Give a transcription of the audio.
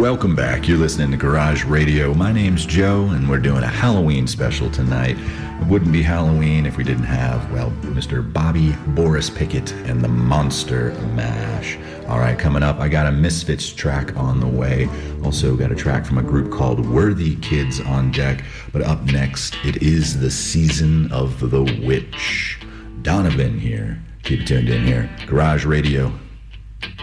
Welcome back. You're listening to Garage Radio. My name's Joe, and we're doing a Halloween special tonight. It wouldn't be Halloween if we didn't have, well, Mr. Bobby Boris Pickett and the Monster Mash. All right, coming up, I got a Misfits track on the way. Also got a track from a group called Worthy Kids on deck. But up next, it is the season of the witch. Donovan here. Keep it tuned in here. Garage Radio.